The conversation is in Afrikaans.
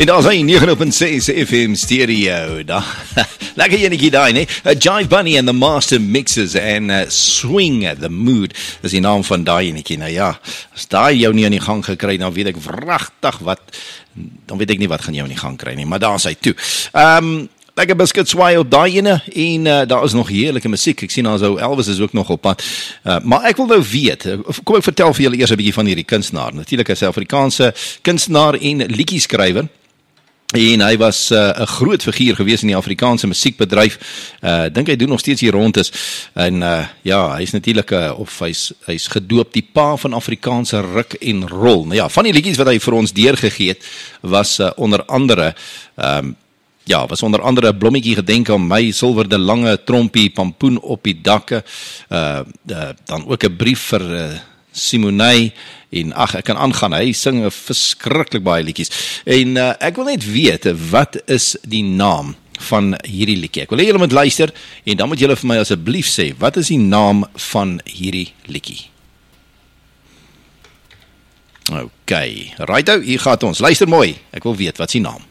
En daar is hy 90.6 FM stereo. Lekker enetjie daai, nee. Jive Bunny and the Master Mixers en Swing the Mood. Dis die naam van daai enetjie. Nou ja, as daai jou nie aan die gang gekry, dan weet ek wragtig wat, dan weet ek nie wat gaan jou aan die gang kry nie, maar daar is hy toe. Lekker biscuit swaai op daai ene, en daar is nog heerlijke musiek. Ek sien also Elvis is ook nog op pad. Maar ek wil nou weet, kom ek vertel vir julle eers 'n bietjie van hierdie kunstenaar. Natuurlik is hy Afrikaanse kunstenaar en liedjieskrywer. En hy was 'n groot figuur gewees in die Afrikaanse musiekbedryf. Dink hy doen nog steeds hier rond is. En ja, hy is natuurlik hy's gedoop die pa van Afrikaanse ruk en rol. Nou ja, van die liedjies wat hy vir ons deurgegee het, was onder andere was onder andere Blommetjie gedenk aan my, Silver de Lange, Trompie, Pampoen op die dakke, dan ook 'n brief vir Simonei, en ek kan aangaan, hy sing verskriklik baie liedjies, en ek wil net weet, wat is die naam van hierdie liedjie? Ek wil hê julle moet luister, en dan moet julle vir my asseblief sê, wat is die naam van hierdie liedjie? Ok, righto, hier gaat ons, luister mooi, ek wil weet, wat is die naam?